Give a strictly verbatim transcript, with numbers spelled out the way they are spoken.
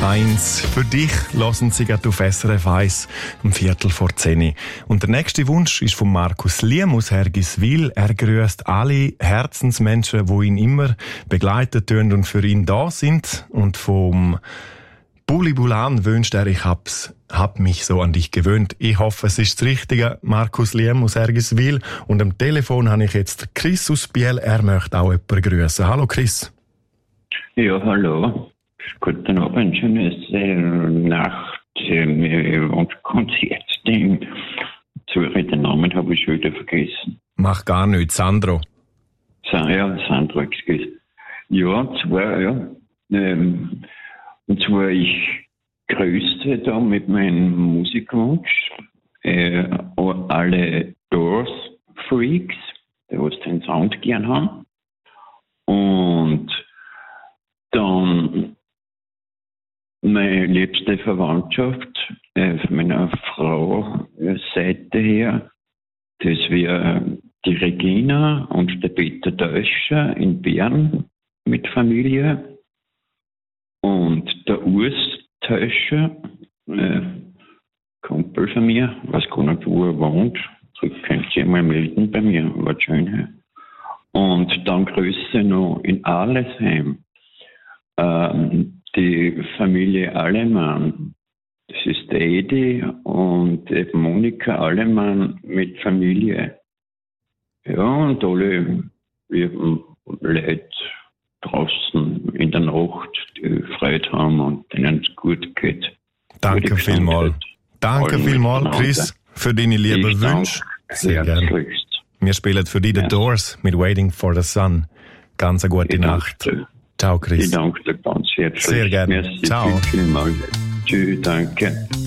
eins für dich hören Sie gerade auf S R F eins um Viertel vor zehn. Und der nächste Wunsch ist von Markus Liem aus Hergiswil. Er grüßt alle Herzensmenschen, die ihn immer begleitet tun und für ihn da sind. Und vom Buli Bulan wünscht er, ich hab's, hab mich so an dich gewöhnt. Ich hoffe, es ist das Richtige. Markus Liem aus Hergiswil. Und am Telefon habe ich jetzt Chris aus Biel. Er möchte auch jemanden grüßen. Hallo Chris. Ja, hallo. Guten Abend, schönes äh, Nacht, äh, und Konzertding. Sorry, den Namen habe ich schon wieder vergessen. Mach gar nichts, Sandro. Sa- ja, Sandro, excuse. Ja, zwar, ja. Ähm, und zwar, ich grüße da mit meinem Musikwunsch äh, alle Doors-Freaks, die was den Sound gern haben. Und dann meine liebste Verwandtschaft äh, von meiner Frau äh, Seite her, das wäre die Regina und der Peter Teuscher in Bern mit Familie und der Urs Teuscher, äh, Kumpel von mir, weiß gar nicht, wo er wohnt, so könnt ihr mal melden bei mir, war schön. Und dann Grüße noch in Arlesheim. Ähm, die Familie Allemann, das ist der Edi und die Monika Allemann mit Familie. Ja, und alle Leute draußen in der Nacht, die Freude haben und denen es gut geht. Danke vielmals. Danke vielmals, Chris, für deine lieben Wünsche. Sehr gerne. Wir spielen für dich The Doors mit Waiting for the Sun. Ganz eine gute Nacht. Ciao, Chris. Ich danke dir ganz herzlich. Sehr gerne. Merci. Ciao. Vielmals. Tschüss, danke.